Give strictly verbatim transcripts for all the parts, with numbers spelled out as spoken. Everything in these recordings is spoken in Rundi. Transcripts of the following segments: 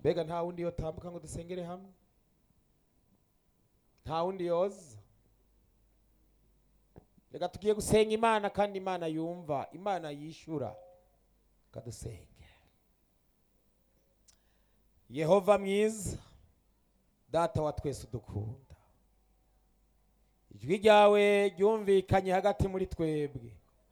mbega nta wundi yotambuka ngo dusengere hamwe? Nta wundi yoza? Reka tugiye gusenga Imana, kandi Imana yumva, Imana yishura. Kadusenge. Yehova mwiza, data wa twese udukunda, ijwi ryawe ryumvikanye hagati muri twebwe,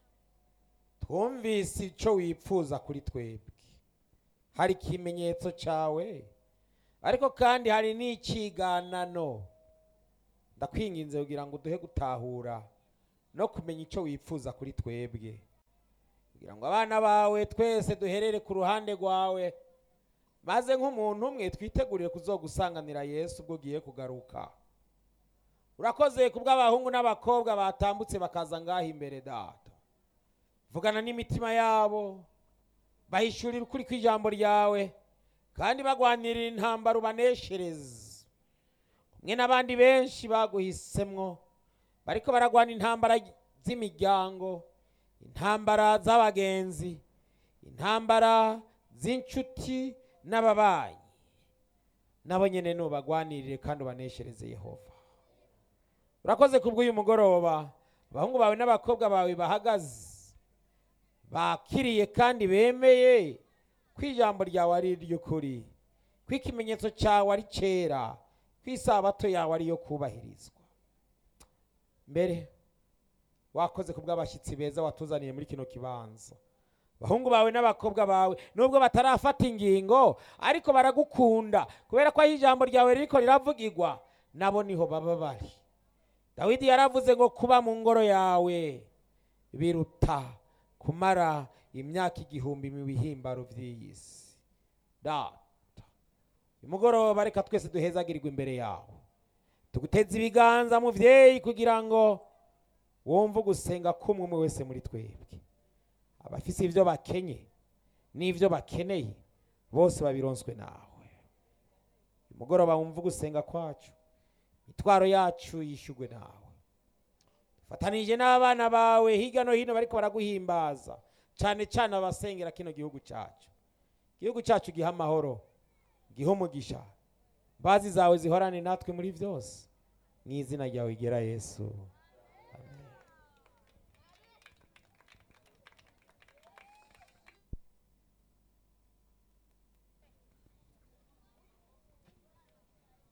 twumvise icyo wipfuza kuri twebwe. Hari ikimenyetso cyawe, ariko kandi hari n'ikiganano. Ndakwinginze kugira ngo duhe gutahura no kumenya icyo wipfuza kuri twebwe, kugira ngo abana bawe twese duherere ku ruhande rwawe, maze nk'umuntu umwe twitegurire kuzogusanganira Yesu ubwo ugiye kugaruka. Urakoze kubw'abahungu n'abakobwa batambutse bakaza ngaho imbere data, vugana n'imitima yabo, bahishurira ukuri kw'ijambo ryawe, kandi bagwanirira intambara ubaneshereze. Kumwe n'abandi benshi baguhisemwo bariko baragwana intambara z'imiryango, intambara z'abagenzi, intambara z'inshuti n'ababanyi, nabo nyene nubagwanirire kandi ubaneshereze Yehova. Urakoze kubw'uyu mugoroba, abahungu bawe n'abakobwa bawe bahagaze, bakiriye kandi bemeye kw'ijambo ryawe ari iry'ukuri, kw'ikimenyetso cyawe ari cera, kw'isabato yawe ari yo kubahirizwa. Mbere wakoze kubw'abashyitsi beza watuzaniye muri kino kibanza. Bahungu bawe n'abakobwa bawe nubwo batarafata ingingo, ariko baragukunda kubera ko aho ijambo ryawe ririko riravugirwa nabo niho baba bari. Dawidi yaravuze ngo kuba mu ngoro yawe biruta kumara imyaka igihumbi mu bihimbaro by'iyi si. Data, umugoroba reka twese duhezagirirwe imbere yawe, tuguteze ibiganza muvyeyi, kugira ngo wumve gusenga kumwe umwe wese muri twebwe. Abafise ivyo bakenye n'ivyo bakeneye bose babironswe nawe. Umugoroba wumve gusenga kwacu, itwaro yacu yishugwe nawe. Fatanije n'abana bawe hirya no hino bariko baraguhimbaza, cyane cyane abasengera kino gihugu cyacu. Igihugu cyacu giha amahoro, giha umugisha, bazi zawe zihorane natwe muri byose. Mu izina ryawe igera Yesu.